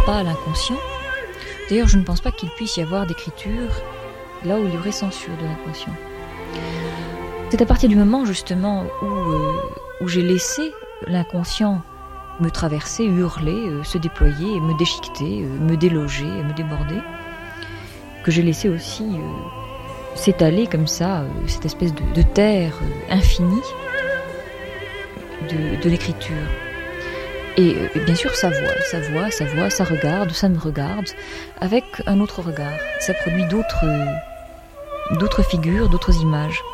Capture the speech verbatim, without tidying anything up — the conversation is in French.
pas l'inconscient. D'ailleurs, je ne pense pas qu'il puisse y avoir d'écriture là où il y aurait censure de l'inconscient. C'est à partir du moment, justement, où, euh, où j'ai laissé l'inconscient me traverser, hurler, euh, se déployer, me déchiqueter, euh, me déloger, me déborder, que j'ai laissé aussi euh, s'étaler comme ça, euh, cette espèce de, de terre euh, infinie de, de l'écriture. Et euh, bien sûr, ça voit, ça voit, ça voit, ça regarde, ça me regarde, avec un autre regard. Ça produit d'autres, euh, d'autres figures, d'autres images.